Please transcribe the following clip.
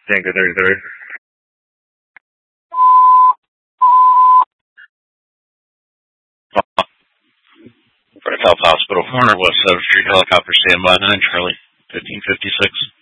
Tango 33. Fred Health Hospital, corner West 7th Street, helicopter standby 9 Charlie, 1556.